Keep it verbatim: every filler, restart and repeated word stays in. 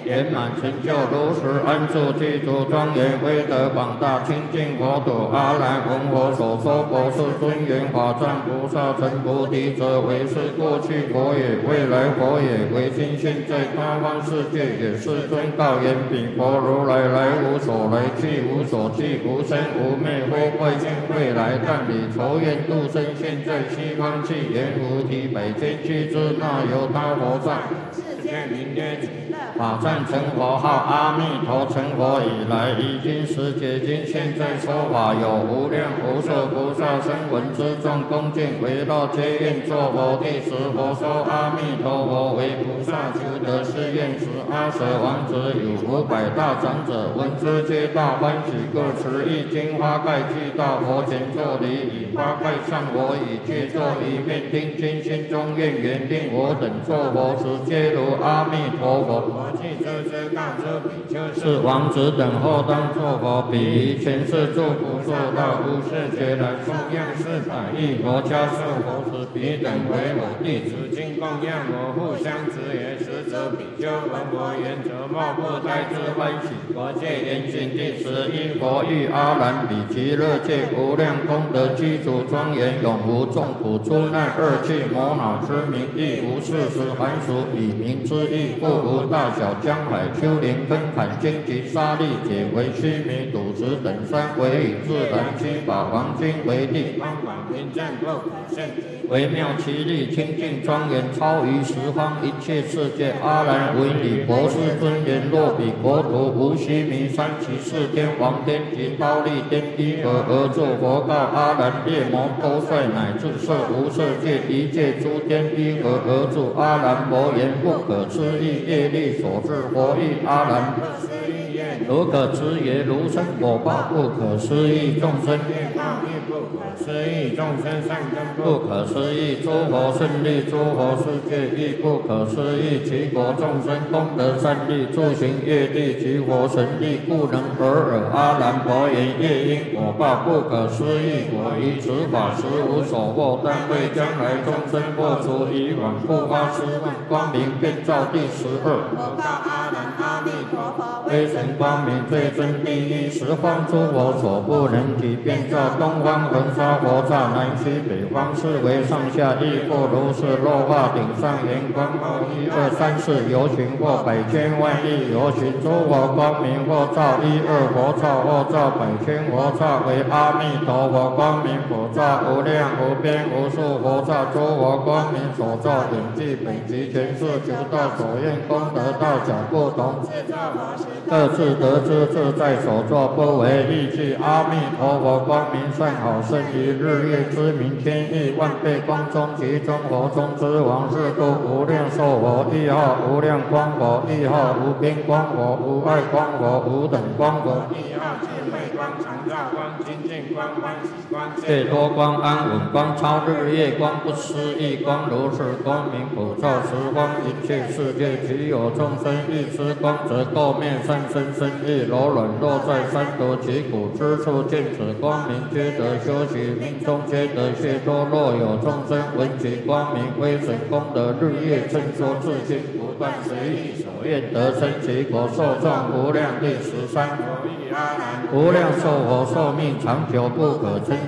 圆满成就如实安住具足庄严威德广大清净佛土阿兰闻佛所说佛世尊缘法藏菩萨成菩提者为是过去佛也，未来佛也，为今现在他方世界也。世尊告言：彼佛如来来无所来，去无所去，无生无灭，非未见未来，但以仇怨度生，现在西方去，言无体百千俱之那由他佛在。世界名曰法藏成佛号阿弥陀成佛以来，已经时解经，现在说法有无量无数菩萨声闻之众恭敬围绕皆愿作佛。第十佛说阿弥陀佛为菩萨求得是愿时，阿舍王子有五百大长者闻之皆大欢喜，各持一经花盖具到佛前作礼，以花盖上佛以具作一面听经，心中愿缘令我等作佛时，皆如阿弥陀佛。佛具这些告知比丘是王子等后当作佛，彼于前世诸不受到无世觉来供养四百亿佛家受佛时，彼等为我弟子，今供养我互相持也。实则比丘闻佛言，则莫不胎之欢喜。佛戒严行第十一佛欲阿兰比其乐界无量功德具足庄严，永无众苦诸难恶趣魔恼之名，亦无事实凡俗以名之意，故无大小江海丘陵分坎荆棘沙砾解为须弥赌石等山，为以自然七宝黄金为地，方广平正不可胜，微妙其力清净庄严，超于十方一切世界。阿兰闻以博士尊言：若彼国土无须弥山，其四天王天及忉利天依而而作佛告阿兰：夜魔多帅乃至色无色界一切诸天依而而住。阿兰佛言：不可思议业力所致。佛欲阿兰：如可思也，如生果报不可思议，众生业报亦不可思议，众生善根不可思议，诸佛胜利诸佛世界亦不可思议，其国众生功德善利，诸行业力及佛神力，故能得尔。阿兰佛言：业因果报不可思议，我于此法实无所获，但为将来众生破除以往不发思问，光明遍照第十二。我告阿兰：阿弥陀佛威神光明最真第一，十方诸佛所不能及，遍照东方恒沙佛刹，南西北方四维上下亦复如是。落化顶上圆光后，一二三四游行或百千万亿游行，诸佛光明或照一二佛刹，或照百千佛刹，为阿弥陀佛光明佛刹，无量无边无数佛刹，诸佛光明所照顶具本集全是求道所愿功德大小不同，各自得知自在所作，不为意趣。阿弥陀佛光明善好，胜于日月之明，千亿万倍光中，其中佛中之王，是故无量寿佛一号无量光佛，一号无边光佛，无碍光佛，无等光佛，一号智慧光、常照光、清净光、欢喜光、解脱光、安稳光、超日月光、不思议光，如是光明普照十方一切世界。其有众生欲知光，则垢面善身身意柔软，落在三途其苦之处，见此光明，皆得修习，命中皆得解脱。若有众生闻其光明威神功德，日夜称说自心，不断随意所愿得生其国，受众无量。第十三佛欲阿难无量寿佛寿命长久不可称。